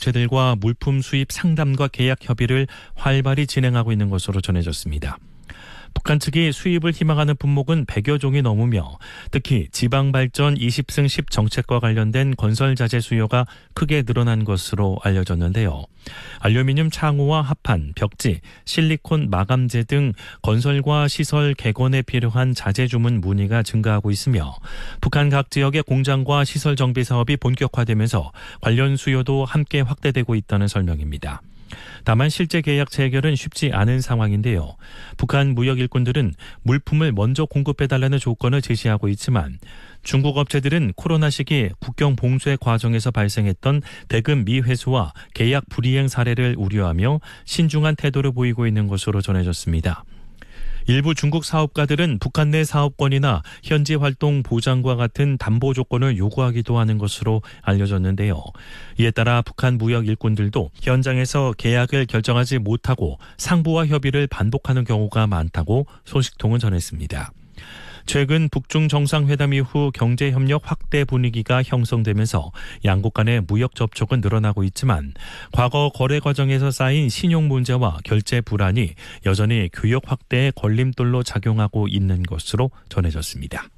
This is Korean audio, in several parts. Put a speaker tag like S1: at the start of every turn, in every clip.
S1: 업체들과 물품 수입 상담과 계약 협의를 활발히 진행하고 있는 것으로 전해졌습니다. 북한 측이 수입을 희망하는 품목은 100여 종이 넘으며 특히 지방발전 20승 10 정책과 관련된 건설자재 수요가 크게 늘어난 것으로 알려졌는데요. 알루미늄 창호와 합판, 벽지, 실리콘 마감재 등 건설과 시설 개건에 필요한 자재 주문 문의가 증가하고 있으며 북한 각 지역의 공장과 시설 정비 사업이 본격화되면서 관련 수요도 함께 확대되고 있다는 설명입니다. 다만 실제 계약 체결은 쉽지 않은 상황인데요. 북한 무역 일꾼들은 물품을 먼저 공급해달라는 조건을 제시하고 있지만 중국 업체들은 코로나 시기 국경 봉쇄 과정에서 발생했던 대금 미회수와 계약 불이행 사례를 우려하며 신중한 태도를 보이고 있는 것으로 전해졌습니다. 일부 중국 사업가들은 북한 내 사업권이나 현지 활동 보장과 같은 담보 조건을 요구하기도 하는 것으로 알려졌는데요. 이에 따라 북한 무역 일꾼들도 현장에서 계약을 결정하지 못하고 상부와 협의를 반복하는 경우가 많다고 소식통은 전했습니다. 최근 북중 정상회담 이후 경제협력 확대 분위기가 형성되면서 양국 간의 무역 접촉은 늘어나고 있지만 과거 거래 과정에서 쌓인 신용 문제와 결제 불안이 여전히 교역 확대의 걸림돌로 작용하고 있는 것으로 전해졌습니다.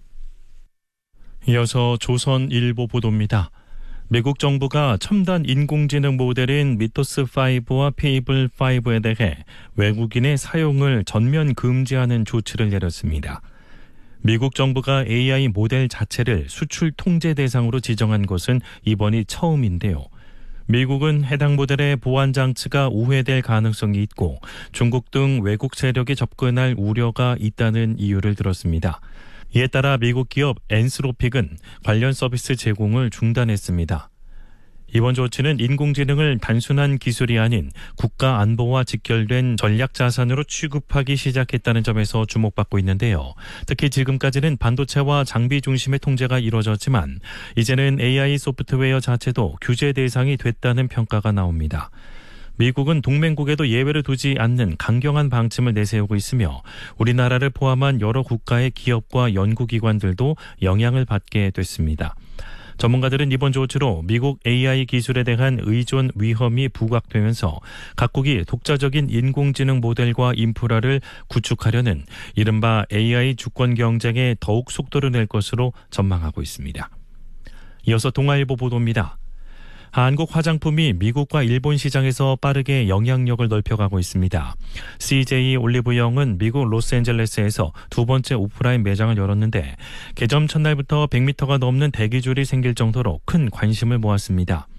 S1: 이어서 조선일보 보도입니다. 미국 정부가 첨단 인공지능 모델인 미토스5와 페이블5에 대해 외국인의 사용을 전면 금지하는 조치를 내렸습니다. 미국 정부가 AI 모델 자체를 수출 통제 대상으로 지정한 것은 이번이 처음인데요. 미국은 해당 모델의 보안 장치가 우회될 가능성이 있고 중국 등 외국 세력이 접근할 우려가 있다는 이유를 들었습니다. 이에 따라 미국 기업 엔스로픽은 관련 서비스 제공을 중단했습니다. 이번 조치는 인공지능을 단순한 기술이 아닌 국가 안보와 직결된 전략 자산으로 취급하기 시작했다는 점에서 주목받고 있는데요. 특히 지금까지는 반도체와 장비 중심의 통제가 이루어졌지만 이제는 AI 소프트웨어 자체도 규제 대상이 됐다는 평가가 나옵니다. 미국은 동맹국에도 예외를 두지 않는 강경한 방침을 내세우고 있으며 우리나라를 포함한 여러 국가의 기업과 연구기관들도 영향을 받게 됐습니다. 전문가들은 이번 조치로 미국 AI 기술에 대한 의존 위험이 부각되면서 각국이 독자적인 인공지능 모델과 인프라를 구축하려는 이른바 AI 주권 경쟁에 더욱 속도를 낼 것으로 전망하고 있습니다. 이어서 동아일보 보도입니다. 한국 화장품이 미국과 일본 시장에서 빠르게 영향력을 넓혀가고 있습니다. CJ 올리브영은 미국 로스앤젤레스에서 두 번째 오프라인 매장을 열었는데 개점 첫날부터 100m가 넘는 대기줄이 생길 정도로 큰 관심을 모았습니다.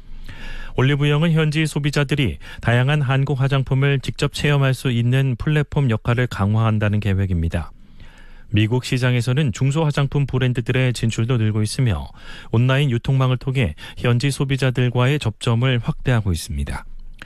S1: 올리브영은 현지 소비자들이 다양한 한국 화장품을 직접 체험할 수 있는 플랫폼 역할을 강화한다는 계획입니다. 미국 시장에서는 중소화장품 브랜드들의 진출도 늘고 있으며 온라인 유통망을 통해 현지 소비자들과의 접점을 확대하고 있습니다.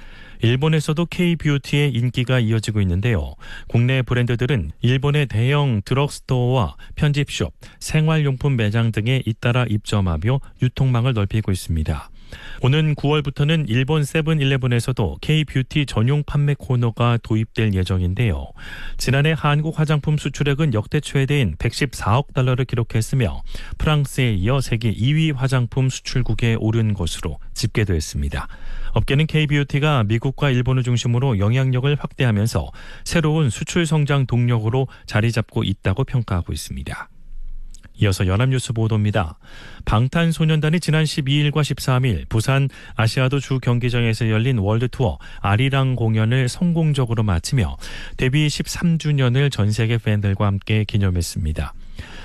S1: 일본에서도 K-뷰티의 인기가 이어지고 있는데요. 국내 브랜드들은 일본의 대형 드럭스토어와 편집숍, 생활용품 매장 등에 잇따라 입점하며 유통망을 넓히고 있습니다. 오는 9월부터는 일본 세븐일레븐에서도 K-뷰티 전용 판매 코너가 도입될 예정인데요. 지난해 한국 화장품 수출액은 역대 최대인 114억 달러를 기록했으며 프랑스에 이어 세계 2위 화장품 수출국에 오른 것으로 집계됐습니다. 업계는 K-뷰티가 미국과 일본을 중심으로 영향력을 확대하면서 새로운 수출 성장 동력으로 자리 잡고 있다고 평가하고 있습니다. 이어서 연합뉴스 보도입니다. 방탄소년단이 지난 12일과 13일 부산 아시아도 주 경기장에서 열린 월드투어 아리랑 공연을 성공적으로 마치며 데뷔 13주년을 전 세계 팬들과 함께 기념했습니다.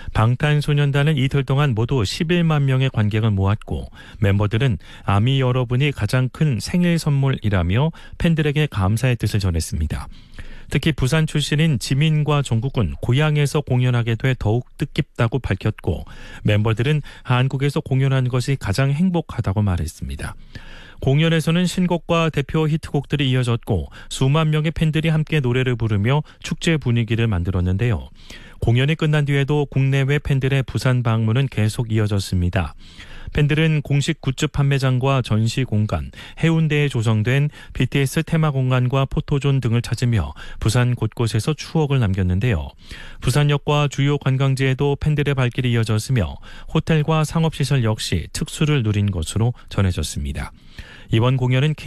S1: 방탄소년단은 이틀 동안 모두 11만 명의 관객을 모았고 멤버들은 아미 여러분이 가장 큰 생일 선물이라며 팬들에게 감사의 뜻을 전했습니다. 특히 부산 출신인 지민과 정국은 고향에서 공연하게 돼 더욱 뜻깊다고 밝혔고 멤버들은 한국에서 공연한 것이 가장 행복하다고 말했습니다. 공연에서는 신곡과 대표 히트곡들이 이어졌고 수만 명의 팬들이 함께 노래를 부르며 축제 분위기를 만들었는데요. 공연이 끝난 뒤에도 국내외 팬들의 부산 방문은 계속 이어졌습니다. 팬들은 공식 굿즈 판매장과 전시 공간, 해운대에 조성된 BTS 테마 공간과 포토존 등을 찾으며 부산 곳곳에서 추억을 남겼는데요. 부산역과 주요 관광지에도 팬들의 발길이 이어졌으며 호텔과 상업시설 역시 특수를 누린 것으로 전해졌습니다. 이번 공연은